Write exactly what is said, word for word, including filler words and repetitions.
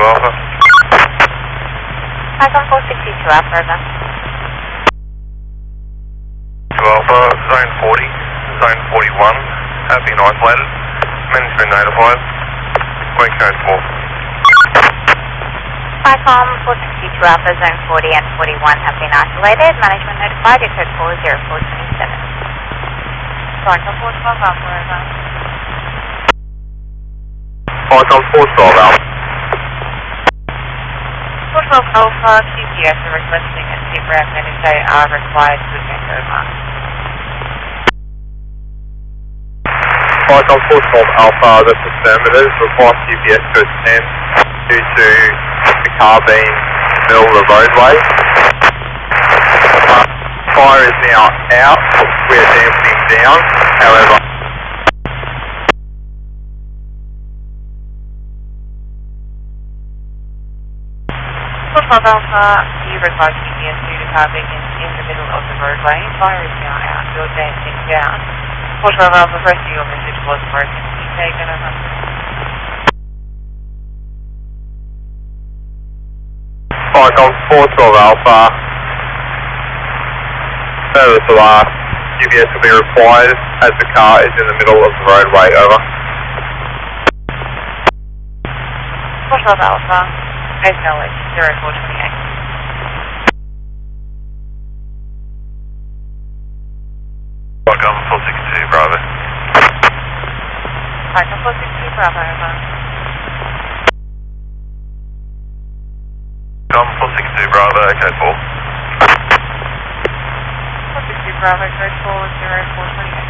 Alpha. Icon four sixty-two Alpha, over. two Alpha, zone forty, zone forty-one, have been isolated. Men's been notified. Wake code four. Icon four sixty-two Alpha, zone forty and forty-one have been isolated. Management notified, at code four zero four two seven. Icon four twelve Alpha, over. Icon four twelve Alpha. four twelve Alpha, T P S are requesting a C RAM and if they are required to attend over. Icon four twelve Alpha, that's affirmative. Require C P S to attend due to the car being middle of the roadway. Uh, fire is now out. We are dampening down. However, four twelve Alpha, you require C P S due to car being in, in the middle of the roadway. Fire is now out. You're dancing down. four twelve Alpha, the rest of your message was broken. You taken over. Icon four twelve Alpha. Further to last, C P S will be required as the car is in the middle of the roadway. Over. four twelve Alpha, acknowledge zero four twenty-eight. Icon four sixty-two Bravo. Icon four sixty-two Bravo, over. Icon four sixty-two Bravo, code four. four sixty-two Bravo, code four zero four twenty-eight.